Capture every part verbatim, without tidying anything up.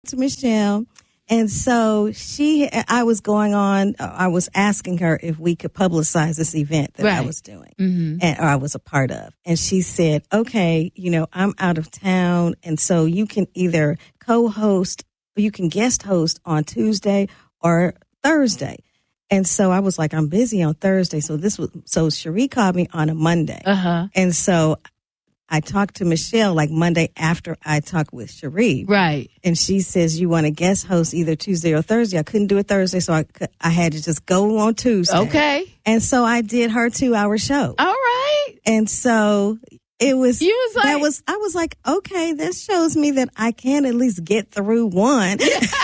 to Michelle. And so she, I was going on, I was asking her if we could publicize this event that Right. I was doing, Mm-hmm. and, or I was a part of. And she said, okay, you know, I'm out of town. And so you can either co-host, or you can guest host on Tuesday or Thursday. And so I was like, I'm busy on Thursday. So this was, so Cherie called me on a Monday. Uh-huh. And so I talked to Michelle like Monday after I talked with Cherie. Right. And she says, you want to guest host either Tuesday or Thursday. I couldn't do it Thursday, so I, could, I had to just go on Tuesday. Okay. And so I did her two-hour show. All right. And so it was, You was like, that was, I was like, okay, this shows me that I can at least get through one.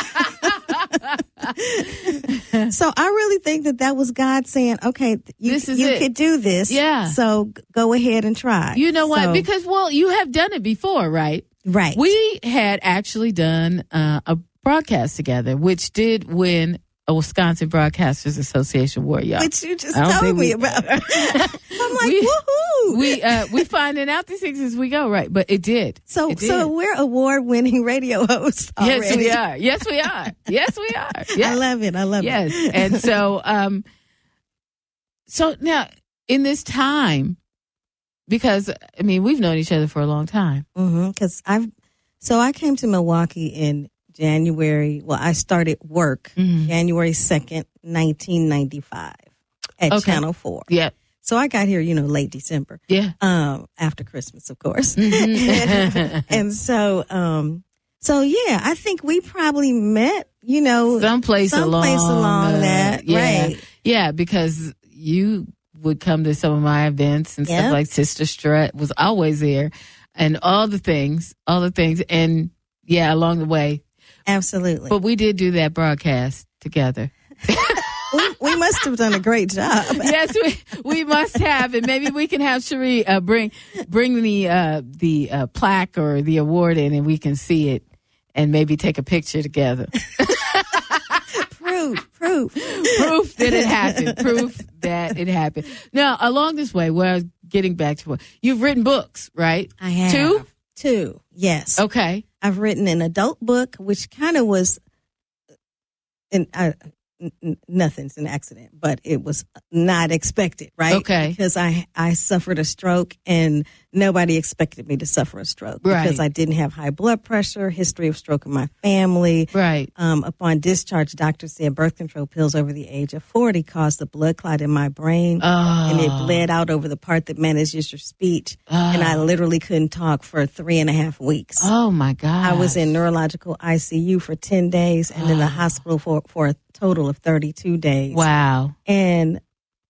So I really think that that was God saying, okay, you, This is you it. could do this. Yeah. So g- go ahead and try. you know what? So- Because, well, you have done it before, right? right. We had actually done uh, a broadcast together, which did win a Wisconsin Broadcasters Association award, y'all. Which you just I don't told think me we- about. I'm like, We- woohoo. we uh, we finding out these things as we go, right? But it did. So, It did. so we're award-winning radio hosts already. Yes, we are. Yes, we are. Yes, we are. Yes. I love it. I love Yes. it. And so, um, so now in this time, because I mean, we've known each other for a long time. Because I've, so I came to Milwaukee in January. Well, I started work Mhm. January second, nineteen ninety-five, at Okay. Channel Four. Yeah. So I got here, you know, late December. Yeah. Um, after Christmas, of course. Mhm. And so, um, so yeah, I think we probably met, you know, Someplace along, someplace along uh, that, yeah. right? Yeah, because you would come to some of my events and Yep. stuff like Sister Strut was always there, and all the things, all the things, and yeah, along the way. Absolutely. But we did do that broadcast together. we, we must have done a great job. Yes, we we must have, and maybe we can have Cherie uh, bring bring the uh, the uh, plaque or the award in, and we can see it, and maybe take a picture together. Proof, proof. Proof that it happened. Proof that it happened. Now, along this way, where I was getting back to what you've written books, right? I have. Two? Two, yes. Okay. I've written an adult book, which kind of was, and I, n- n- nothing's an accident, but it was not expected, right? Okay. Because I, I suffered a stroke and nobody expected me to suffer a stroke Right. because I didn't have high blood pressure, history of stroke in my family. Right. Um, upon discharge, doctors said birth control pills over the age of forty caused a blood clot in my brain. Oh. And it bled out over the part that manages your speech. And I literally couldn't talk for three and a half weeks. Oh my God. I was in neurological I C U for ten days and in the hospital for, for a total of thirty-two days. Wow. And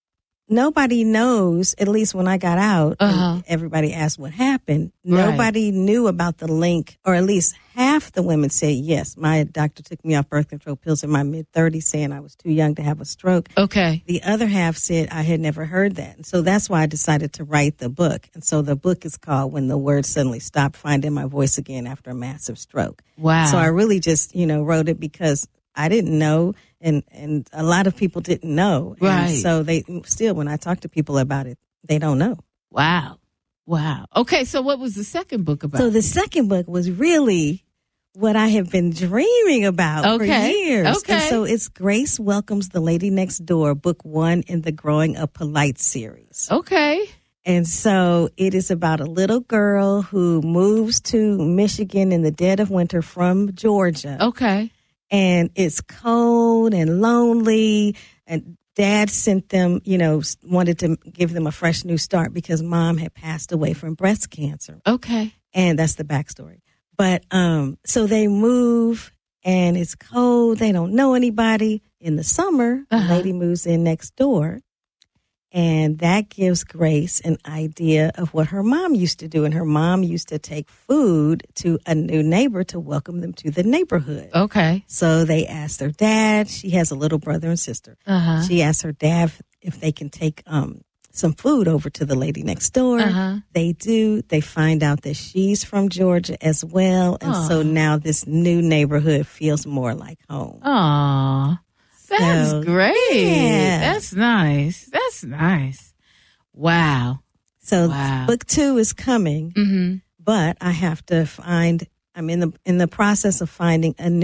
nobody knows, at least when I got out, Uh-huh. and everybody asked what happened. Right. Nobody knew about the link, or at least half the women said, yes, my doctor took me off birth control pills in my mid-thirties saying I was too young to have a stroke. Okay. The other half said I had never heard that. And so that's why I decided to write the book. And so the book is called When the Words Suddenly Stopped Finding My Voice Again After a Massive Stroke. Wow. So I really just, you know, wrote it because I didn't know, and, and a lot of people didn't know. Right. And so they still, when I talk to people about it, they don't know. Wow. Wow. Okay. So what was the second book about? So the second book was really what I have been dreaming about Okay. for years. Okay. And so it's Grace Welcomes the Lady Next Door, book one in the Growing Up Polite series. Okay. And so it is about a little girl who moves to Michigan in the dead of winter from Georgia. Okay. And it's cold and lonely. And dad sent them, you know, wanted to give them a fresh new start because mom had passed away from breast cancer. Okay. And that's the backstory. But um, so they move and it's cold. They don't know anybody. In the summer, Uh-huh. the lady moves in next door. And that gives Grace an idea of what her mom used to do. And her mom used to take food to a new neighbor to welcome them to the neighborhood. Okay. So they asked her dad. She has a little brother and sister. Uh-huh. She asked her dad if they can take um, some food over to the lady next door. Uh-huh. They do. They find out that she's from Georgia as well. And Aw. so now this new neighborhood feels more like home. Aw. That's So, great. yeah. That's nice. That's nice. Wow. So Wow. book two is coming, Mm-hmm. but I have to find, I'm in the in the process of finding a new